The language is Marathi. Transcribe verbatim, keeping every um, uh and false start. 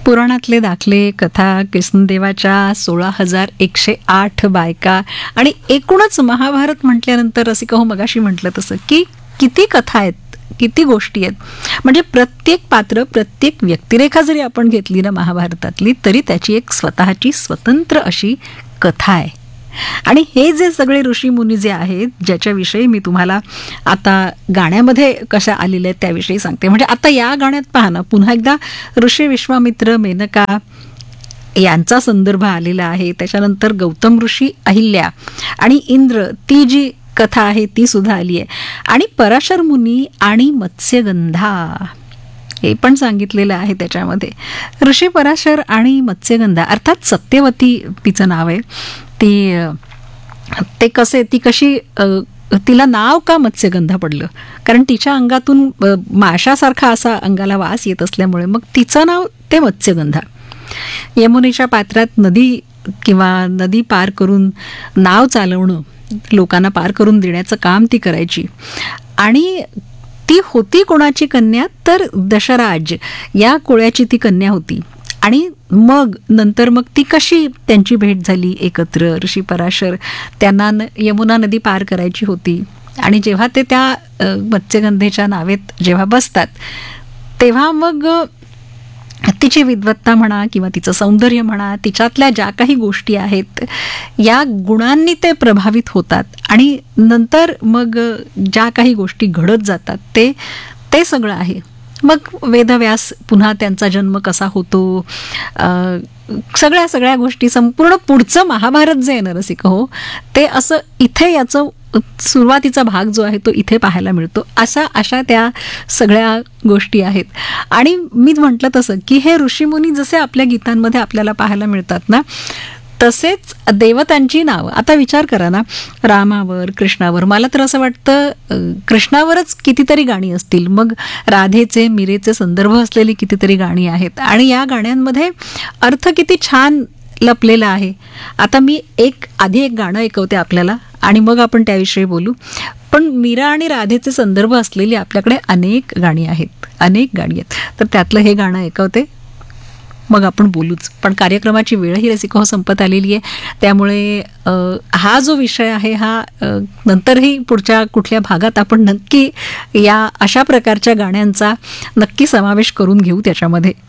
पुराणातले दाखले, कथा, कृष्णदेवाच्या सोळा हजार एकशे आठ बायका आणि एकूणच महाभारत म्हटल्यानंतर रसिका हो मगाशी म्हटलं तसं की किती कथा आहेत, किती गोष्टी आहेत. म्हणजे प्रत्येक पात्र, प्रत्येक व्यक्तिरेखा जरी आपण घेतली ना महाभारतातली, तरी त्याची एक स्वतःची स्वतंत्र अशी कथा आहे. आणि हे जे सगळे ऋषी मुनी जे आहेत, ज्याच्याविषयी मी तुम्हाला आता गाण्यामध्ये कशा आलेल्या आहेत त्याविषयी सांगते. म्हणजे आता या गाण्यात पहा ना, पुन्हा एकदा ऋषी विश्वामित्र, मेनका यांचा संदर्भ आलेला आहे. त्याच्यानंतर गौतम ऋषी, अहिल्या आणि इंद्र, ती जी कथा आहे ती सुद्धा आली आहे. आणि पराशर मुनी आणि मत्स्यगंधा हे पण सांगितलेलं आहे त्याच्यामध्ये. ऋषी पराशर आणि मत्स्यगंधा अर्थात सत्यवती तिचं नाव आहे. ती ते कसे ती कशी तिला नाव का मत्स्यगंधा पडलं, कारण तिच्या अंगातून माशासारखा असा अंगाला वास येत असल्यामुळे मग तिचं नाव ते मत्स्यगंधा. यमुनेच्या पात्रात नदी किंवा नदी पार करून नाव चालवणं, लोकांना पार करून देण्याचं काम ती करायची. आणि ती होती कोणाची कन्या, तर दशराज या कुळाची ती कन्या होती. आणि मग नंतर मग ती कशी त्यांची भेट झाली एकत्र. ऋषी पराशर त्यांना यमुना नदी पार करायची होती आणि जेव्हा ते त्या मत्स्यगंधेच्या नावेत जेव्हा बसतात तेव्हा मग तिची विद्वत्ता म्हणा किंवा तिचं सौंदर्य म्हणा, तिच्यातल्या ज्या काही गोष्टी आहेत या गुणांनी ते प्रभावित होतात. आणि नंतर मग ज्या काही गोष्टी घडत जातात ते ते सगळं आहे. मग वेदव्यास पुन्हा त्यांचा जन्म कसा होतो, सगळ्या सगळ्या गोष्टी, संपूर्ण पुढचं महाभारत जे आहे ना रसिक हो, ते असं इथे याचं सुरुवातीचा भाग जो आहे तो इथे पाहायला मिळतो. अशा अशा त्या सगळ्या गोष्टी आहेत. आणि मी म्हटलं तसं की हे ऋषीमुनी जसे आपल्या गीतांमध्ये आपल्याला पाहायला मिळतात ना, तसेच देवतांची नावं. आता विचार करा ना, रामावर, कृष्णावर, मला तर असं वाटतं कृष्णावरच कितीतरी गाणी असतील. मग राधेचे, मीरेचे संदर्भ असलेली कितीतरी गाणी आहेत. आणि या गाण्यांमध्ये अर्थ किती छान लपलेला आहे. आता मी एक आधी एक गाणं ऐकवते आपल्याला आणि मग आपण त्याविषयी बोलू. पण मीरा आणि राधेचे संदर्भ असलेली आपल्याकडे अनेक गाणी आहेत, अनेक गाणी आहेत. तर त्यातलं हे गाणं ऐकवते, मग आपण बोलूच. पण कार्यक्रमाची वेळही रसिका हो संपत आलेली आहे. त्यामुळे हा जो विषय आहे हा नंतरही पुढच्या कुठल्या भागात आपण नक्की या अशा प्रकारच्या गाण्यांचा नक्की समावेश करून घेऊ त्याच्यामध्ये.